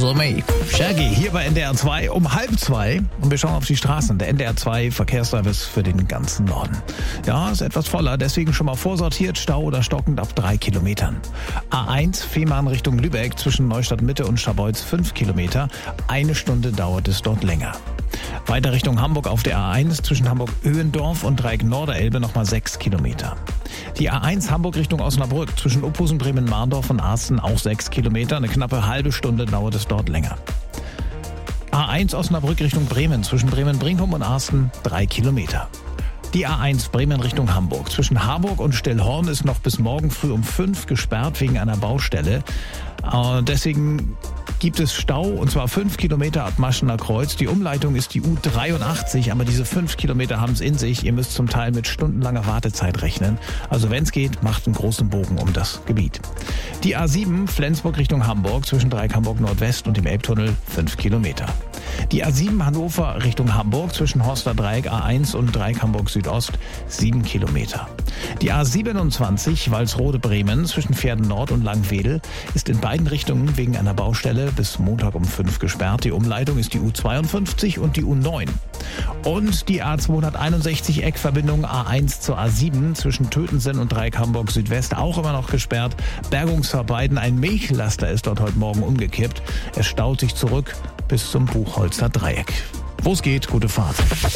Also Shaggy hier bei NDR 2 um 1:30 und wir schauen auf die Straßen. Der NDR 2 Verkehrsservice für den ganzen Norden. Ja, ist etwas voller, deswegen schon mal vorsortiert, Stau oder stockend ab 3 Kilometern. A1 Fehmarn Richtung Lübeck zwischen Neustadt Mitte und Scharbeutz 5 Kilometer. 1 Stunde dauert es dort länger. Weiter Richtung Hamburg auf der A1 zwischen Hamburg-Öhendorf und Dreieck Norderelbe nochmal 6 Kilometer. Die A1 Hamburg Richtung Osnabrück zwischen Uphusen, Bremen-Marndorf und Arsten auch 6 Kilometer. Eine knappe halbe Stunde dauert es dort länger. A1 Osnabrück Richtung Bremen zwischen Bremen-Brinkum und Arsten 3 Kilometer. Die A1 Bremen Richtung Hamburg zwischen Harburg und Stillhorn ist noch bis morgen früh um 5 gesperrt wegen einer Baustelle. Deswegen gibt es Stau, und zwar 5 Kilometer ab Maschener Kreuz. Die Umleitung ist die U83, aber diese 5 Kilometer haben es in sich. Ihr müsst zum Teil mit stundenlanger Wartezeit rechnen. Also wenn es geht, macht einen großen Bogen um das Gebiet. Die A7 Flensburg Richtung Hamburg zwischen Dreieck Hamburg Nordwest und dem Elbtunnel 5 Kilometer. Die A7 Hannover Richtung Hamburg zwischen Horster Dreieck A1 und Dreieck Hamburg Südost 7 Kilometer. Die A27 Walsrode Bremen zwischen Pferden Nord und Langwedel ist in beiden Richtungen wegen einer Baustelle bis Montag um 5 gesperrt. Die Umleitung ist die U52 und die U9. Und die A261 Eckverbindung A1 zur A7 zwischen Tötensen und Dreieck Hamburg Südwest auch immer noch gesperrt. Bergungsarbeiten, ein Milchlaster ist dort heute Morgen umgekippt. Es staut sich zurück bis zum Buchholzer Dreieck. Wo es geht, gute Fahrt.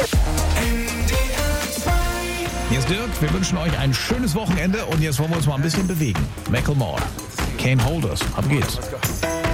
Hier ist Dirk, wir wünschen euch ein schönes Wochenende und jetzt wollen wir uns mal ein bisschen bewegen. Macklemore, Can't Hold Us, ab geht's.